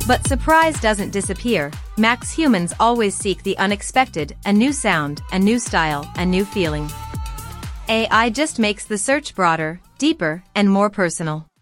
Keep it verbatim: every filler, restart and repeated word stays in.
But surprise doesn't disappear. Max humans always seek the unexpected, a new sound, a new style, a new feeling. A I just makes the search broader, deeper, and more personal.